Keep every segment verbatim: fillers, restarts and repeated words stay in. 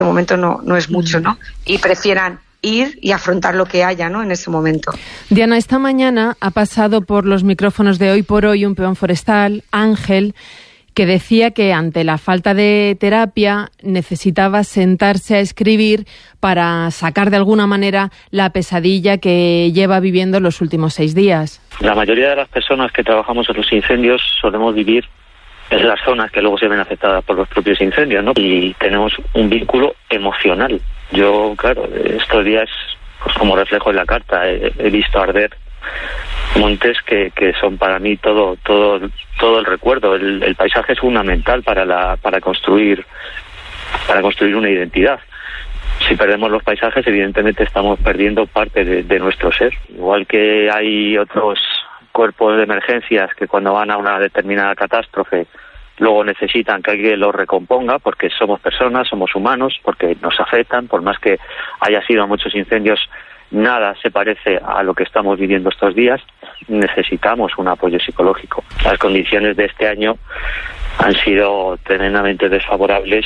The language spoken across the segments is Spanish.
momento no, no es mucho, ¿no? Y prefieran ir y afrontar lo que haya, ¿no?, en ese momento. Diana, esta mañana ha pasado por los micrófonos de Hoy por Hoy un peón forestal, Ángel, que decía que ante la falta de terapia necesitaba sentarse a escribir para sacar de alguna manera la pesadilla que lleva viviendo los últimos seis días. La mayoría de las personas que trabajamos en los incendios solemos vivir en las zonas que luego se ven afectadas por los propios incendios, ¿no? Y tenemos un vínculo emocional. Yo, claro, estos días, pues como reflejo en la carta, he, he visto arder montes que, que son para mí todo todo todo el recuerdo. El, el paisaje es fundamental para la para construir para construir una identidad. Si perdemos los paisajes, evidentemente estamos perdiendo parte de, de nuestro ser. Igual que hay otros cuerpos de emergencias que cuando van a una determinada catástrofe luego necesitan que alguien los recomponga, porque somos personas, somos humanos, porque nos afectan, por más que haya sido muchos incendios, nada se parece a lo que estamos viviendo estos días. Necesitamos un apoyo psicológico. Las condiciones de este año han sido tremendamente desfavorables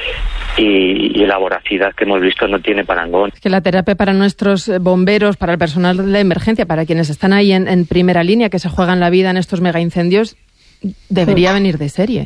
y, y la voracidad que hemos visto no tiene parangón. Es que la terapia para nuestros bomberos, para el personal de emergencia, para quienes están ahí en, en primera línea, que se juegan la vida en estos mega incendios, debería venir de serie.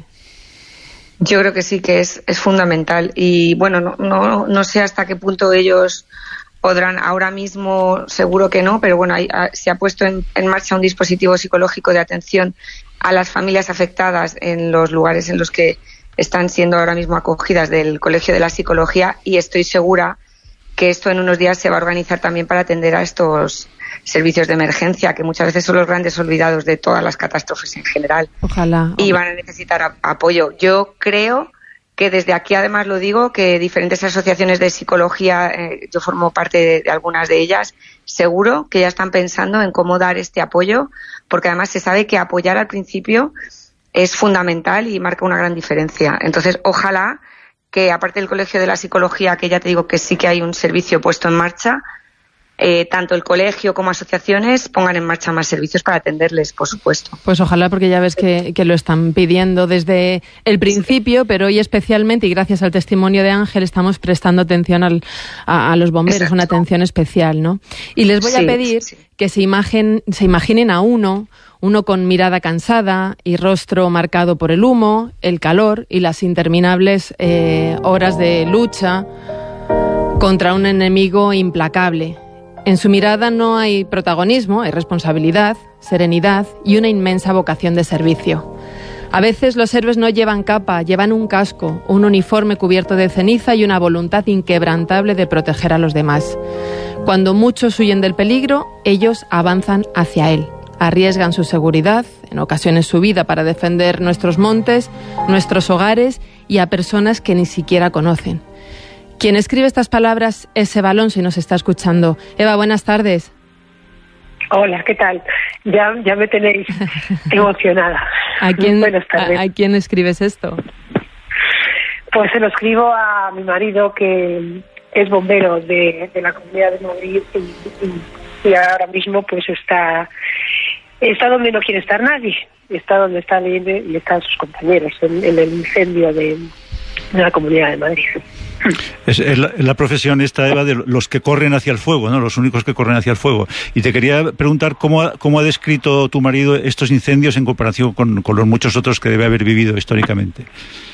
Yo creo que sí, que es, es fundamental. Y bueno, no, no, no sé hasta qué punto ellos podrán, ahora mismo seguro que no, pero bueno, hay, se ha puesto en, en marcha un dispositivo psicológico de atención a las familias afectadas en los lugares en los que están siendo ahora mismo acogidas del Colegio de la Psicología, y estoy segura que esto en unos días se va a organizar también para atender a estos servicios de emergencia, que muchas veces son los grandes olvidados de todas las catástrofes en general. Ojalá. Y van a necesitar a, apoyo. Yo creo que desde aquí, además lo digo, que diferentes asociaciones de psicología, eh, yo formo parte de, de algunas de ellas, seguro que ya están pensando en cómo dar este apoyo, porque además se sabe que apoyar al principio es fundamental y marca una gran diferencia. Entonces, ojalá que, aparte del Colegio de la Psicología, que ya te digo que sí que hay un servicio puesto en marcha, Eh, tanto el colegio como asociaciones pongan en marcha más servicios para atenderles, por supuesto. Pues ojalá, porque ya ves que, que lo están pidiendo desde el principio, sí. Pero hoy especialmente, y gracias al testimonio de Ángel, estamos prestando atención al, a, a los bomberos, exacto, una atención especial, ¿no? Y les voy sí, a pedir sí, sí. que se, imagen, se imaginen a uno, uno con mirada cansada y rostro marcado por el humo, el calor y las interminables eh, horas de lucha contra un enemigo implacable. En su mirada no hay protagonismo, hay responsabilidad, serenidad y una inmensa vocación de servicio. A veces los héroes no llevan capa, llevan un casco, un uniforme cubierto de ceniza y una voluntad inquebrantable de proteger a los demás. Cuando muchos huyen del peligro, ellos avanzan hacia él. Arriesgan su seguridad, en ocasiones su vida, para defender nuestros montes, nuestros hogares y a personas que ni siquiera conocen. Quien escribe estas palabras es Eva Alonso y nos está escuchando. Eva, buenas tardes. Hola, ¿qué tal? Ya, ya me tenéis emocionada. ¿A quién, buenas tardes. A, ¿A quién escribes esto? Pues se lo escribo a mi marido, que es bombero de, de la Comunidad de Madrid y, y, y ahora mismo pues está, está donde no quiere estar nadie. Está donde está él y están sus compañeros, en, en el incendio de, de la Comunidad de Madrid. Es, es, la, es la profesión esta, Eva, de los que corren hacia el fuego, ¿no? Los únicos que corren hacia el fuego. Y te quería preguntar cómo ha, cómo ha descrito tu marido estos incendios en comparación con, con los muchos otros que debe haber vivido históricamente.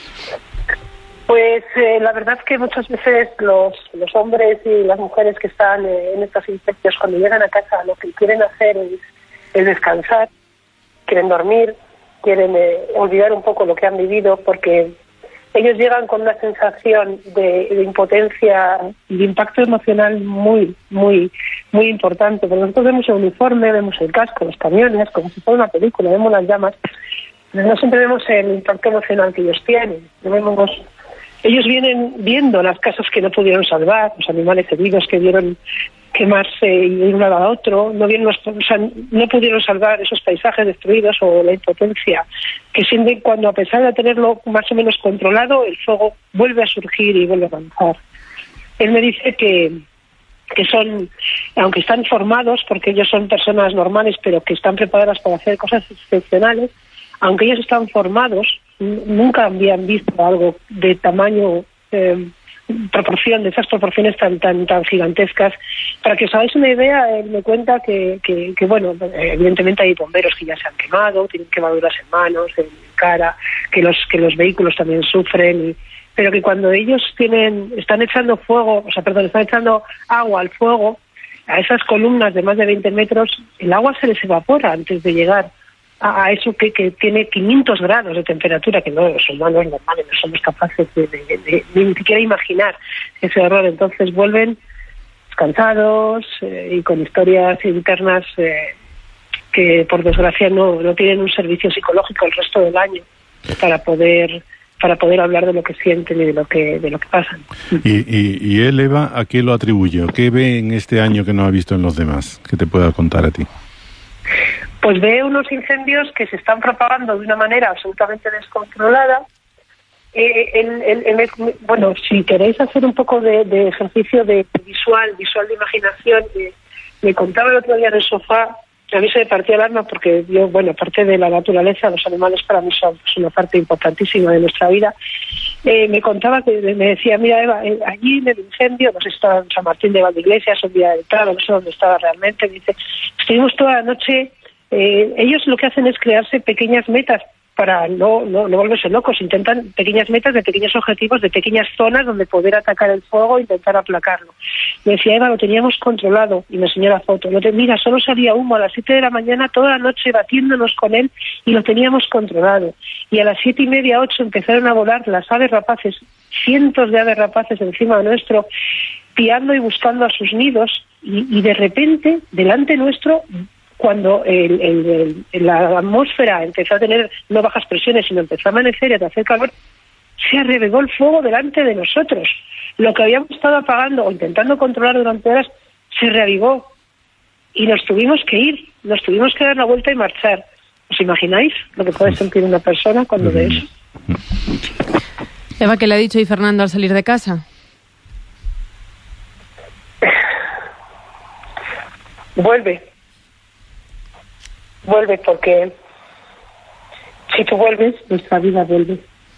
Pues eh, la verdad es que muchas veces los, los hombres y las mujeres que están eh, en estos incendios, cuando llegan a casa, lo que quieren hacer es, es descansar, quieren dormir, quieren eh, olvidar un poco lo que han vivido, porque ellos llegan con una sensación de, de impotencia y de impacto emocional muy, muy, muy importante. Porque nosotros vemos el uniforme, vemos el casco, los camiones, como si fuera una película, vemos las llamas, pero no siempre vemos el impacto emocional que ellos tienen. Vemos, ellos vienen viendo las casas que no pudieron salvar, los animales heridos que vieron quemarse y de un lado a otro, no vieron los, o sea, no pudieron salvar esos paisajes destruidos, o la impotencia que sienten cuando, a pesar de tenerlo más o menos controlado, el fuego vuelve a surgir y vuelve a avanzar. Él me dice que, que son, aunque están formados, porque ellos son personas normales, pero que están preparadas para hacer cosas excepcionales, aunque ellos están formados, nunca habían visto algo de tamaño, eh, proporción, de esas proporciones tan tan tan gigantescas. Para que os hagáis una idea, él me cuenta que, que, que bueno, evidentemente hay bomberos que ya se han quemado, tienen quemaduras en manos, en cara, que los que los vehículos también sufren, y, pero que cuando ellos tienen están echando fuego, o sea, perdón, están echando agua al fuego, a esas columnas de más de veinte metros, el agua se les evapora antes de llegar a, a eso que, que tiene quinientos grados de temperatura, que no, los humanos normales no somos capaces de, de, de, de, de ni siquiera imaginar ese horror. Entonces vuelven cansados eh, y con historias internas eh, que por desgracia no, no tienen un servicio psicológico el resto del año para poder para poder hablar de lo que sienten y de lo que de lo que pasan. Y, y, y él, Eva, ¿a qué lo atribuye? ¿Qué ve en este año que no ha visto en los demás? ¿Qué te pueda contar a ti? Pues ve unos incendios que se están propagando de una manera absolutamente descontrolada. Eh, el, el, el, bueno, si queréis hacer un poco de, de ejercicio de visual, visual de imaginación, eh, me contaba el otro día en el sofá, a mí se me partía el alma porque yo, bueno, parte de la naturaleza, los animales para mí son, son una parte importantísima de nuestra vida. Eh, me contaba, que me decía, mira Eva, eh, allí en el incendio, no sé si estaba en San Martín de Valdeiglesias, un día del Prado, no sé dónde estaba realmente, dice, estuvimos toda la noche, eh, ellos lo que hacen es crearse pequeñas metas para no, no, no volverse locos, intentan pequeñas metas de pequeños objetivos, de pequeñas zonas donde poder atacar el fuego e intentar aplacarlo. Me decía, Eva, lo teníamos controlado, y me enseñó la foto. Lo te, mira, solo salía humo a las siete de la mañana, toda la noche batiéndonos con él, y lo teníamos controlado. Y a las siete y media, ocho, empezaron a volar las aves rapaces, cientos de aves rapaces encima nuestro, piando y buscando a sus nidos, y, y de repente, delante nuestro, cuando el, el, el, la atmósfera empezó a tener no bajas presiones, sino empezó a amanecer y a hacer calor, se arrevegó el fuego delante de nosotros. Lo que habíamos estado apagando o intentando controlar durante horas se reavivó y nos tuvimos que ir, nos tuvimos que dar la vuelta y marchar. ¿Os imagináis lo que puede sentir una persona cuando ve eso? Eva, ¿qué le ha dicho y Fernando al salir de casa? Vuelve. Vuelve porque si tú vuelves, nuestra vida vuelve.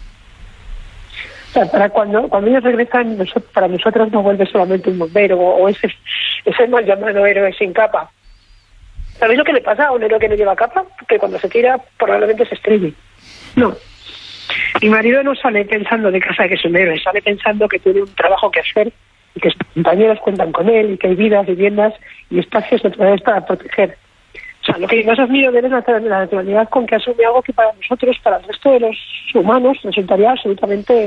O sea, para cuando cuando ellos regresan, nosotros, para nosotros no vuelve solamente un bombero o, o ese ese mal llamado héroe sin capa. ¿Sabéis lo que le pasa a un héroe que no lleva capa? Que cuando se tira probablemente se estrelle. No. Mi marido no sale pensando de casa que es un héroe, sale pensando que tiene un trabajo que hacer y que sus compañeros cuentan con él y que hay vidas, viviendas y espacios naturales para proteger. O sea, lo que más admiro de él es la, la naturalidad con que asume algo que para nosotros, para el resto de los humanos, resultaría absolutamente...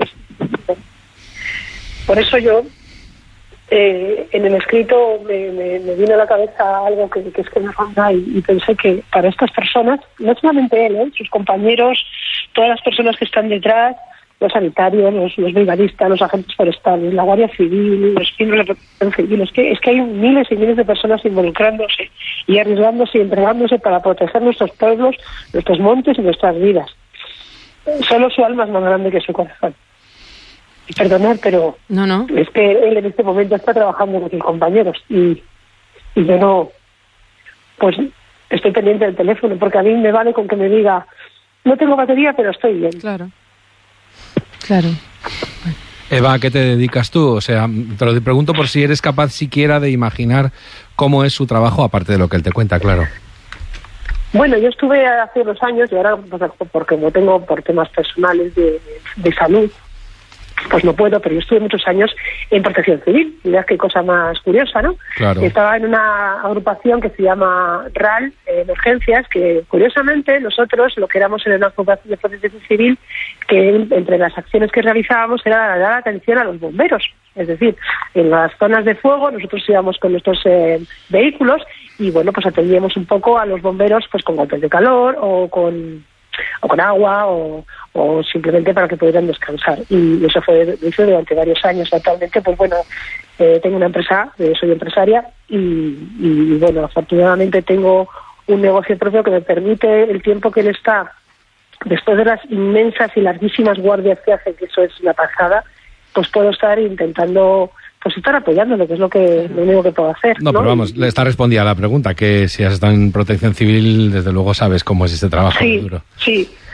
Por eso yo, eh, en el escrito, me, me, me vino a la cabeza algo que, que es que me ronda y, y pensé que para estas personas, no solamente él, ¿eh? sus compañeros, todas las personas que están detrás, los sanitarios, los, los brigadistas, los agentes forestales, la Guardia Civil, los miembros de protección civil, es que, es que hay miles y miles de personas involucrándose y arriesgándose y entregándose para proteger nuestros pueblos, nuestros montes y nuestras vidas. Solo su alma es más grande que su corazón. Y perdonad, pero no, no. es que él en este momento está trabajando con sus compañeros y, y yo no, pues estoy pendiente del teléfono porque a mí me vale con que me diga no tengo batería pero estoy bien. Claro. Claro. Eva, ¿a qué te dedicas tú? O sea, te lo pregunto por si eres capaz siquiera de imaginar cómo es su trabajo, aparte de lo que él te cuenta, claro. Bueno, yo estuve hace unos años, y ahora, pues, porque no tengo por temas personales de, de salud, pues no puedo, pero yo estuve muchos años en protección civil. Mirad qué cosa más curiosa, ¿no? Claro. Estaba en una agrupación que se llama R A L, eh, Emergencias, que curiosamente nosotros, lo que éramos en una agrupación de protección civil, que entre las acciones que realizábamos era dar atención a los bomberos. Es decir, en las zonas de fuego nosotros íbamos con nuestros eh, vehículos y, bueno, pues atendíamos un poco a los bomberos pues con golpes de calor o con... o con agua o, o simplemente para que pudieran descansar y eso fue lo hice durante varios años. Actualmente pues bueno eh, tengo una empresa, eh, soy empresaria y, y bueno afortunadamente tengo un negocio propio que me permite el tiempo que él está después de las inmensas y larguísimas guardias que hace, que eso es una pasada, pues puedo estar intentando pues estar apoyándolo, que es lo que lo único que puedo hacer. No, ¿no? pero vamos, le está respondida a la pregunta, que si has estado en protección civil, desde luego sabes cómo es este trabajo sí, duro. Sí,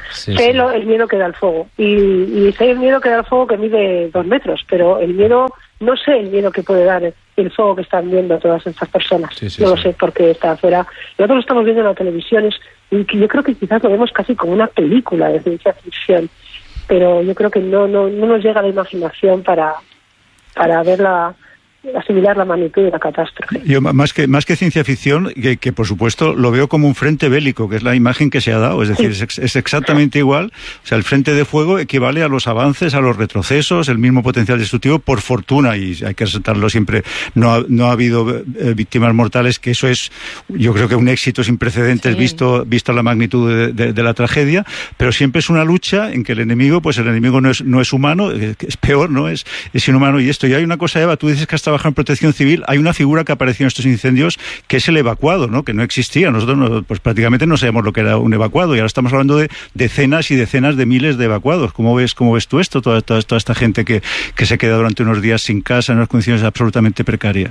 Sí, sé sí. Lo, el miedo que da el fuego. Y, y sé el miedo que da el fuego que mide dos metros, pero el miedo, no sé el miedo que puede dar el fuego que están viendo todas estas personas. Sí, sí, no sí. lo sé porque está afuera. Nosotros lo estamos viendo en la televisión y yo creo que quizás lo vemos casi como una película de ciencia ficción, pero yo creo que no, no, no nos llega la imaginación para, para verla, asimilar la magnitud de la catástrofe. Yo más que más que ciencia ficción, que, que por supuesto lo veo como un frente bélico, que es la imagen que se ha dado, es decir, sí. es, es exactamente igual, o sea, el frente de fuego equivale a los avances, a los retrocesos, el mismo potencial destructivo, por fortuna, y hay que resaltarlo siempre, no ha, no ha habido eh, víctimas mortales, que eso es, yo creo que un éxito sin precedentes, sí. visto visto la magnitud de, de, de la tragedia, pero siempre es una lucha en que el enemigo, pues el enemigo no es no es humano, es peor, ¿no? Es, es inhumano, y esto, y hay una cosa, Eva, tú dices que has trabajado en protección civil, hay una figura que apareció en estos incendios que es el evacuado, ¿no? Que no existía. Nosotros no, pues prácticamente no sabíamos lo que era un evacuado, y ahora estamos hablando de decenas y decenas de miles de evacuados. ¿Cómo ves, cómo ves tú esto? Toda, toda, toda esta gente que, que se queda durante unos días sin casa, en unas condiciones absolutamente precarias.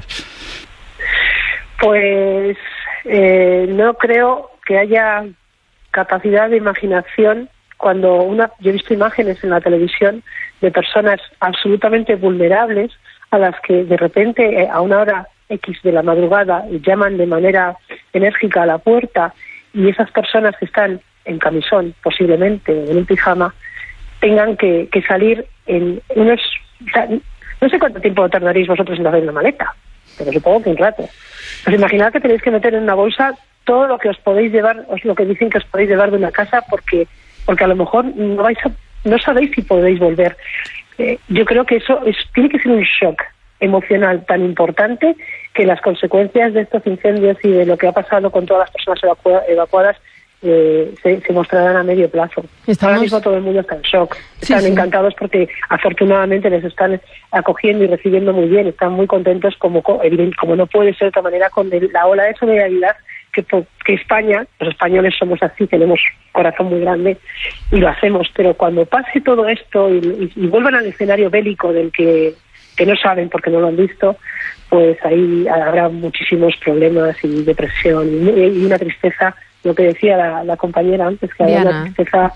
Pues eh, no creo que haya capacidad de imaginación cuando una, yo he visto imágenes en la televisión de personas absolutamente vulnerables a las que de repente eh, a una hora X de la madrugada llaman de manera enérgica a la puerta, y esas personas que están en camisón, posiblemente en un pijama, tengan que, que salir en unos... O sea, no sé cuánto tiempo tardaréis vosotros en hacer una maleta, pero supongo que un rato. Pues imaginad que tenéis que meter en una bolsa todo lo que os podéis llevar, os lo que dicen que os podéis llevar de una casa, porque porque a lo mejor no vais a, no sabéis si podéis volver. Eh, yo creo que eso es, tiene que ser un shock emocional tan importante que las consecuencias de estos incendios y de lo que ha pasado con todas las personas evacua- evacuadas eh, se, se mostrarán a medio plazo. Estamos... Ahora mismo todo el mundo está en shock. Sí, están sí. encantados porque afortunadamente les están acogiendo y recibiendo muy bien. Están muy contentos, como, como no puede ser de otra manera, con el, la ola de solidaridad que, que España, los españoles somos así, tenemos corazón muy grande y lo hacemos. Pero cuando pase todo esto y, y, y vuelvan al escenario bélico del que que no saben porque no lo han visto, pues ahí habrá muchísimos problemas y depresión y, y una tristeza, lo que decía la, la compañera antes, que habrá una tristeza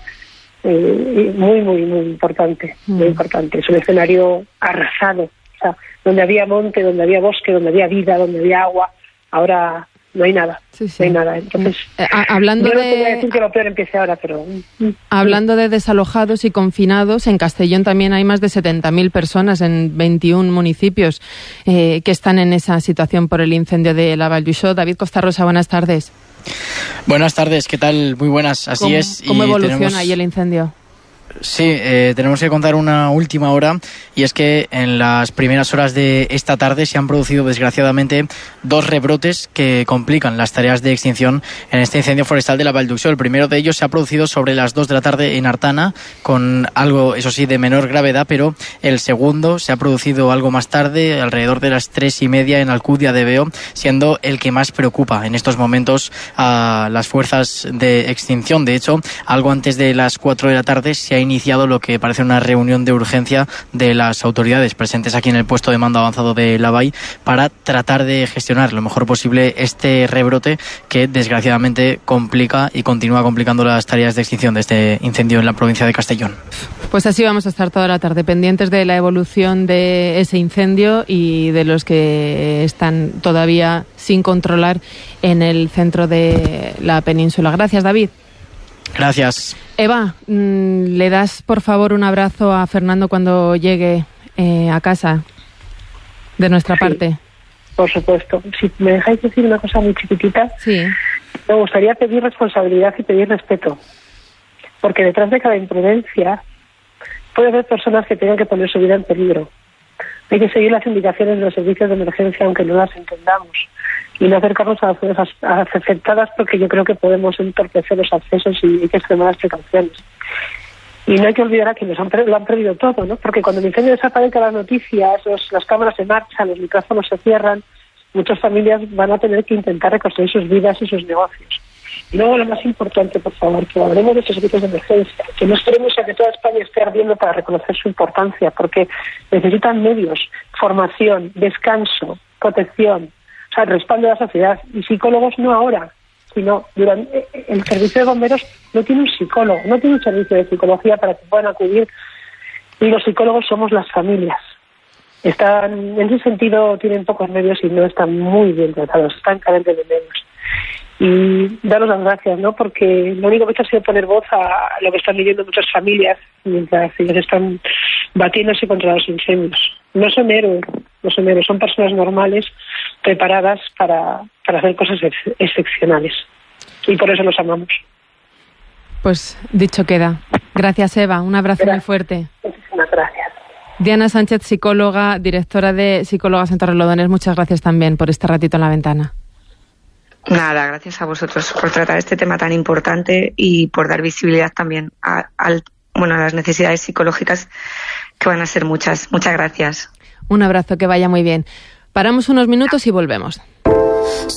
eh, muy, muy, muy importante, mm. muy importante. Es un escenario arrasado, o sea, donde había monte, donde había bosque, donde había vida, donde había agua, ahora no hay nada, sí, sí. no hay nada. Entonces, eh, hablando yo no de... te voy a decir que lo peor empiece ahora, pero... Hablando de desalojados y confinados, en Castellón también hay más de setenta mil personas en veintiún municipios eh, que están en esa situación por el incendio de la Vall d'Uixó. David Costarrosa, buenas tardes. Buenas tardes, ¿qué tal? Muy buenas, así ¿Cómo, es. ¿Cómo y evoluciona tenemos... ahí el incendio? Sí, eh, tenemos que contar una última hora, y es que en las primeras horas de esta tarde se han producido desgraciadamente dos rebrotes que complican las tareas de extinción en este incendio forestal de la Vall d'Uixó. El primero de ellos se ha producido sobre las dos de la tarde en Artana, con algo, eso sí, de menor gravedad, pero el segundo se ha producido algo más tarde, alrededor de las tres y media en Alcudia de Veo, siendo el que más preocupa en estos momentos a las fuerzas de extinción. De hecho, algo antes de las cuatro de la tarde se ha iniciado lo que parece una reunión de urgencia de las autoridades presentes aquí en el puesto de mando avanzado de la Vall para tratar de gestionar lo mejor posible este rebrote que desgraciadamente complica y continúa complicando las tareas de extinción de este incendio en la provincia de Castellón. Pues así vamos a estar toda la tarde, pendientes de la evolución de ese incendio y de los que están todavía sin controlar en el centro de la península. Gracias, David. Gracias. Eva, ¿le das por favor un abrazo a Fernando cuando llegue eh, a casa de nuestra sí, parte? Por supuesto. Si me dejáis decir una cosa muy chiquitita, sí. Me gustaría pedir responsabilidad y pedir respeto, porque detrás de cada imprudencia puede haber personas que tengan que poner su vida en peligro. Hay que seguir las indicaciones de los servicios de emergencia aunque no las entendamos, y no acercarnos a las zonas afectadas, porque yo creo que podemos entorpecer los accesos y hay que extremar las precauciones. Y no hay que olvidar a quienes han, lo han perdido todo, ¿no? Porque cuando el incendio desaparezca las noticias, los, las cámaras se marchan, los micrófonos se cierran, muchas familias van a tener que intentar reconstruir sus vidas y sus negocios. Y luego lo más importante, por favor, que hablemos de estos servicios de emergencia, que no esperemos a que toda España esté ardiendo para reconocer su importancia, porque necesitan medios, formación, descanso, protección, o sea, el respaldo de la sociedad, y psicólogos no ahora, sino durante el servicio de bomberos no tiene un psicólogo, no tiene un servicio de psicología para que puedan acudir, y los psicólogos somos las familias. Están, en ese sentido, tienen pocos medios y no están muy bien tratados, están carentes de medios. Y daros las gracias, ¿no? Porque lo único que he hecho ha sido poner voz a lo que están viviendo muchas familias mientras ellos están batiéndose contra los incendios. No son héroes, no son héroes, son personas normales, preparadas para, para hacer cosas ex- excepcionales. Y por eso los amamos. Pues dicho queda. Gracias, Eva. Un abrazo Gracias. Muy fuerte. Muchísimas gracias. Diana Sánchez, psicóloga, directora de Psicólogas en Torrelodones, muchas gracias también por este ratito en la ventana. Nada, gracias a vosotros por tratar este tema tan importante y por dar visibilidad también a, a, bueno, a las necesidades psicológicas, que van a ser muchas. Muchas gracias. Un abrazo, que vaya muy bien. Paramos unos minutos y volvemos.